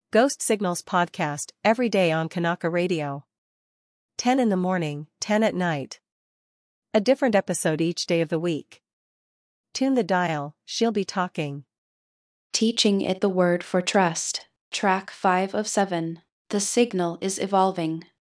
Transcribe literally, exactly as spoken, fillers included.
Ghost Signals podcast every day on Kanaka Radio. ten in the morning, ten at night. A different episode each day of the week. Tune the dial, she'll be talking. Teaching it the word for trust. Track five of seven. The signal is evolving.